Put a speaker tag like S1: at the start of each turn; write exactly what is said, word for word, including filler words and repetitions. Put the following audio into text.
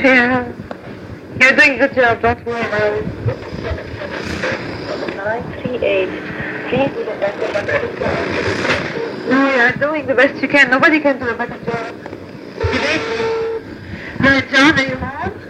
S1: Yeah. You're doing a good job, don't worry about it.
S2: nine three eight. Please do the best.
S1: No, you're doing the best you can. Nobody can do a better job. You did? No, John, are you home?